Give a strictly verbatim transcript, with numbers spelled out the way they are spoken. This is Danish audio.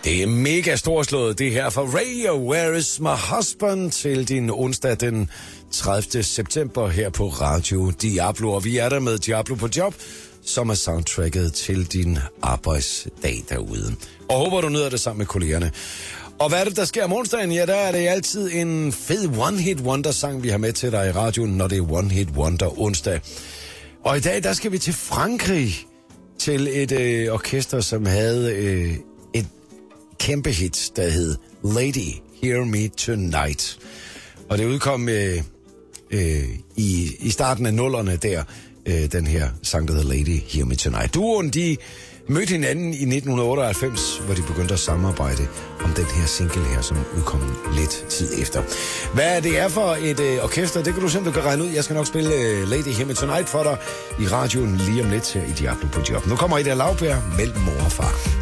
Det er mega storslået, det her fra Radio, Where is my husband, til din onsdag den tredivte september her på Radio Diablo. Og vi er der med Diablo på job, som er soundtracket til din arbejdsdag derude. Og håber, du nyder det sammen med kollegerne. Og hvad er det, der sker om onsdagen? Ja, der er det altid en fed one-hit wonder-sang, vi har med til dig i radioen, når det er one-hit wonder onsdag. Og i dag, der skal vi til Frankrig, til et øh, orkester, som havde øh, et kæmpe hit, der hed Lady, Hear Me Tonight. Og det udkom øh, øh, i, i starten af nullerne der, øh, den her sang, der hed Lady, Hear Me Tonight. Duoen, de mødte hinanden i nitten otteoghalvfems, hvor de begyndte at samarbejde om den her single her, som udkom lidt tid efter. Hvad det er for et øh, orkester, det kan du simpelthen regne ud. Jeg skal nok spille øh, Lady Hear Me Tonight for dig i radioen lige om lidt her i Diablo på job. Nu kommer I der Laubjerg mellem mor og far.